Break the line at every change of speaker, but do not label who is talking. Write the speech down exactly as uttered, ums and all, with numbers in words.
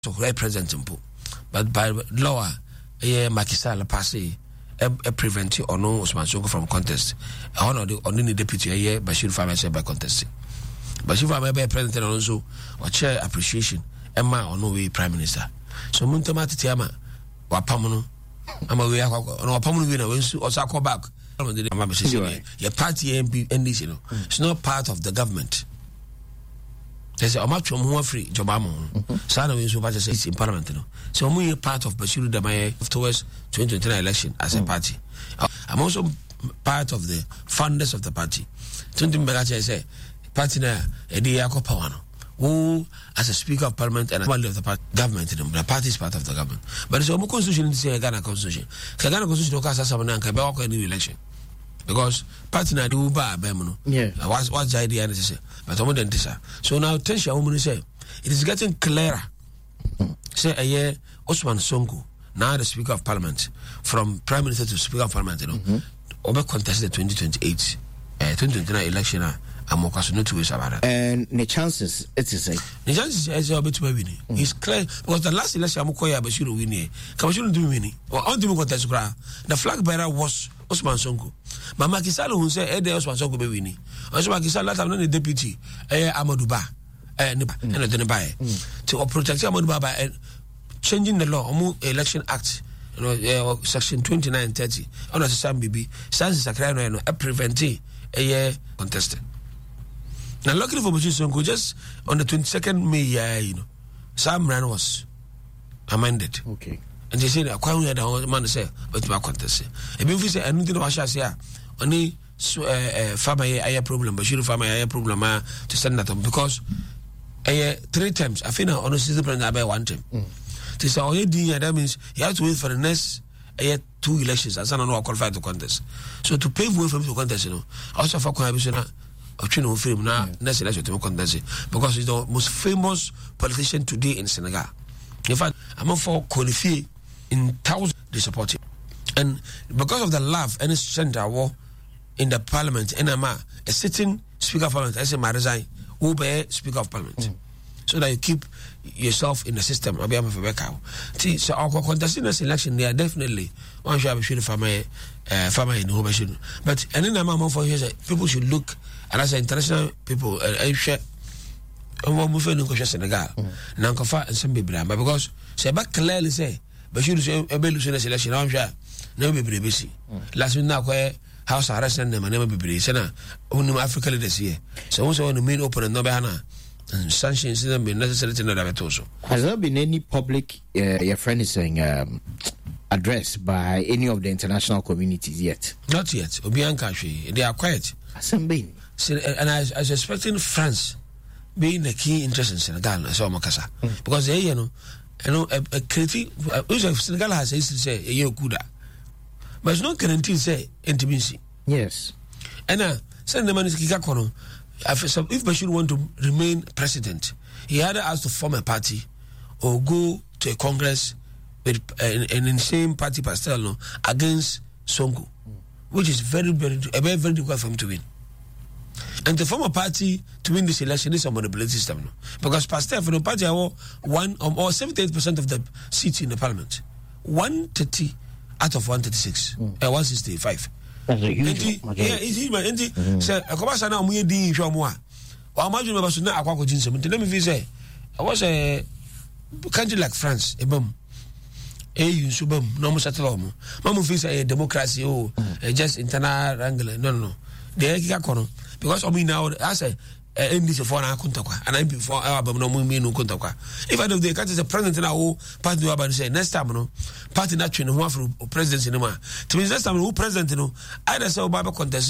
to represent mpo but by law eh Makisala pass e prevent or no Osman Sonko from contest one of the only deputy eh Bashir Famase by contest Bashir Famase by president also or chair appreciation Emma or no way prime minister so muntama tetiama wapamuno ama we akwa no wapamuno we na we nso also call back your party M P N D C no it's not part of the government. There's a much more free Jobamo. Sana we so much in parliament no. So we part of Bashiru Damaye towards twenty twenty-three election as a party. I'm also part of the founders of the party. Twenty Mbagacha say party na edi yako power no. Who as a speaker of parliament and a member of the party, government, the party is part of the government. But it's a constitution in the Ghana constitution. Ghana constitution no kasa sama na nka be wako any election. Because party na do ba bemuno.
Yeah.
What's what's the idea? And say, but I'm not say. So now, Tesha woman say it is getting clearer. Say a year Osman Sonko, now the Speaker of Parliament, from Prime Minister to Speaker of Parliament, you know, mm-hmm. over contested the twenty twenty-eight, uh, twenty twenty-nine election. I'm more no two ways about it.
And the chances, it is a
the chances is a bit to winning. It's clear because the last election I'm going to Bashiru winning. Kabashiru do winning. Or on the contest, the flag bearer was Osman Sonko. But Makisala who said, "Eh, Osman Sonko be winning." Osman Makisala I'm not the deputy. Eh, Amadou Ba. Eh, and the buy to protect Amadou Ba by changing the law, Omu Election Act. You know, uh, section twenty-nine thirty. On the Sam B B, stands as a crime and a preventing a year contested. Now, luckily for Bashiru Sonko, just on the twenty-second May, uh, you know, Sam Ran was amended.
Okay.
And they say that quite we the man say, but my contest. If you say anything about Shasia, only farmer a problem, Bashiru farmer a problem to send that on because uh, three times I think on the system plan one time. This already that means you have to wait for the next uh, two elections as I don't know qualified to contest. So to pave way for me to contest, you know, also for cohabitation. Of film now, next election to contest because he's the most famous politician today in Senegal. In fact, I'm for qualify in thousands they support him, and because of the love and center war in the parliament, and I'm a sitting speaker of parliament, I say my resign, who be speaker of parliament, mm. so that you keep yourself in the system. I'll be able to work out. See, so our contesting this election, they are definitely one should have should farmer, farmer in who but and then I'm for here people should look. And as international people, I share. I'm moving to Senegal. Now, Kofa and some people, but because say back clearly say, but you say a bel selection. I'm sure no be busy. Last week now, where house arrest and them and never be busy. Sana, only Africa this year. So also on the main open and no bahana and sunshine incident be necessary to know that also.
Has there been any public, uh, your friend is saying, um, address by any of the international communities yet?
Not yet. Obianka, they are quiet.
Hasn't been.
And I, I was expecting France being a key interest in Senegal, I saw Makasa. Mm. Because they, you know, you know, a, a creative, uh, Senegal has to say, a year good. But it's not guaranteed, say, intimacy.
Yes.
And uh, send the man is Kikakono. If Bashir want to remain president, he either has to form a party or go to a congress with uh, an insane party pastel no, against Sonko, mm. which is very, very, very, very difficult for him to win. And to form a party to win this election is a manipulative system. No? Because Pastor for the party have one um, or seventy-eight percent of the seats in the parliament. one thirty out of one thirty-six. Mm. Uh, one sixty-five.
That's a huge one.
Yeah, it's huge, man. So, I come back now, we did show more. Or imagine about to not aqua jinsom. Let me say, I was a country like France, a bum. A you subum, no more settle. Mamu feels a democracy, oh, just internal wrangle. No, no, no. The Kikakono. Because I mean now, I say, M D C for an Kuntakwa, and I'm before album no mean no Kuntakwa. If I know the country is a president in our party, about say next time, no party not training one for presidency anymore. To me, next time, who president, you know, I just saw Bible contest.